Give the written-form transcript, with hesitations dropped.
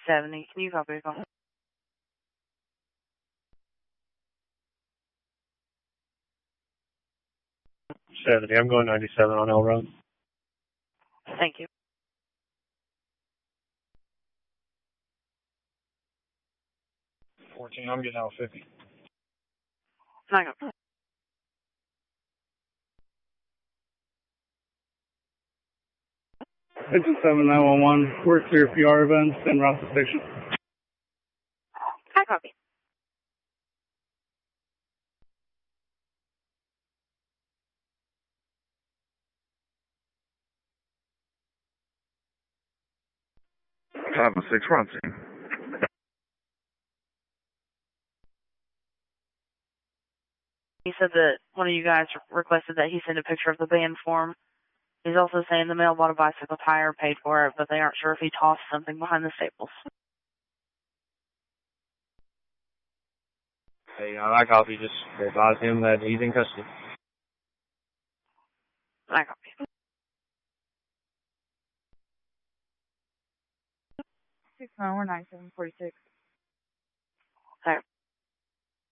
70. Can you copy a call? 70. I'm going 97 on L Road. Thank you. 14. I'm getting out 50. I got. Engine 7911, we're clear PR events and route to station. Hi, copy. Time 6 front scene. He said that one of you guys requested that he send a picture of the band form. He's also saying the male bought a bicycle tire, paid for it, but they aren't sure if he tossed something behind the staples. Hey, I copy. Just advise him that he's in custody. I copy. 6-9, we're 9746. There.